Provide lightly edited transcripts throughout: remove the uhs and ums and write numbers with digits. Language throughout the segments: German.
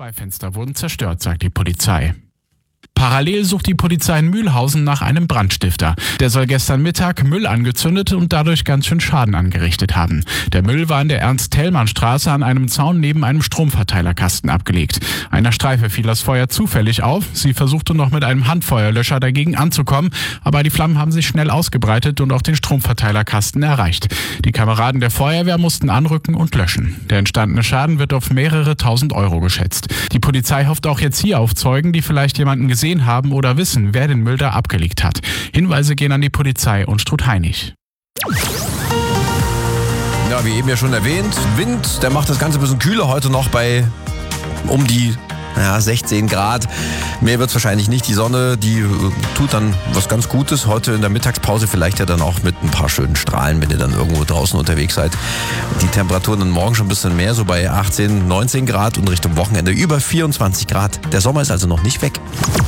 2 Fenster wurden zerstört, sagt die Polizei. Parallel sucht die Polizei in Mühlhausen nach einem Brandstifter. Der soll gestern Mittag Müll angezündet und dadurch ganz schön Schaden angerichtet haben. Der Müll war in der Ernst-Thälmann-Straße an einem Zaun neben einem Stromverteilerkasten abgelegt. Einer Streife fiel das Feuer zufällig auf. Sie versuchte noch mit einem Handfeuerlöscher dagegen anzukommen, aber die Flammen haben sich schnell ausgebreitet und auch den Stromverteilerkasten erreicht. Die Kameraden der Feuerwehr mussten anrücken und löschen. Der entstandene Schaden wird auf mehrere tausend Euro geschätzt. Die Polizei hofft auch jetzt hier auf Zeugen, die vielleicht jemanden gesehen haben oder wissen, wer den Müll da abgelegt hat. Hinweise gehen an die Polizei und Struth-Heinig. Ja, wie eben ja schon erwähnt, Wind, der macht das Ganze ein bisschen kühler heute noch bei um die 16 Grad. Mehr wird es wahrscheinlich nicht. Die Sonne, die tut dann was ganz Gutes. Heute in der Mittagspause vielleicht ja dann auch mit ein paar schönen Strahlen, wenn ihr dann irgendwo draußen unterwegs seid. Die Temperaturen dann morgen schon ein bisschen mehr, so bei 18, 19 Grad und Richtung Wochenende über 24 Grad. Der Sommer ist also noch nicht weg.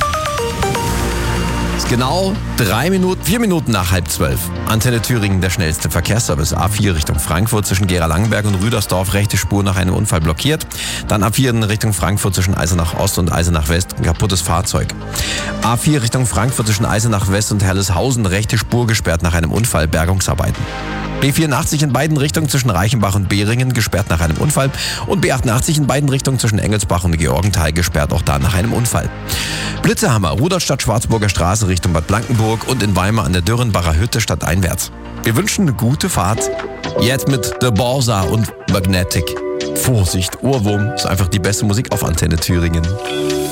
Genau 4 Minuten nach 11:30. Antenne Thüringen, der schnellste Verkehrsservice. A4 Richtung Frankfurt zwischen Gera-Langenberg und Rüdersdorf, rechte Spur nach einem Unfall blockiert. Dann A4 in Richtung Frankfurt zwischen Eisenach Ost und Eisenach West, ein kaputtes Fahrzeug. A4 Richtung Frankfurt zwischen Eisenach West und Herleshausen, rechte Spur gesperrt nach einem Unfall, Bergungsarbeiten. B84 in beiden Richtungen zwischen Reichenbach und Behringen, gesperrt nach einem Unfall. Und B88 in beiden Richtungen zwischen Engelsbach und Georgenthal, gesperrt auch da nach einem Unfall. Blitzehammer, Rudolstadt-Schwarzburger Straße Richtung Bad Blankenburg und in Weimar an der Dürrenbacher Hütte stadteinwärts. Wir wünschen eine gute Fahrt. Jetzt mit The Borsa und Magnetic. Vorsicht, Ohrwurm ist einfach die beste Musik auf Antenne Thüringen.